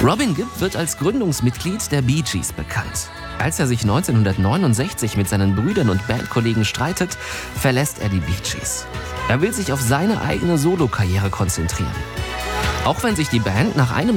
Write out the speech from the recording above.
Robin Gibb wird als Gründungsmitglied der Bee Gees bekannt. Als er sich 1969 mit seinen Brüdern und Bandkollegen streitet, verlässt er die Bee Gees. Er will sich auf seine eigene Solokarriere konzentrieren. Auch wenn sich die Band nach einem